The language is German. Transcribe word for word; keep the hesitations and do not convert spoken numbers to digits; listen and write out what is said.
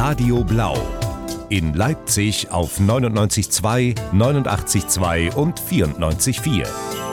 Radio Blau. In Leipzig auf neunundneunzig Komma zwei, neunundachtzig Komma zwei und vierundneunzig Komma vier.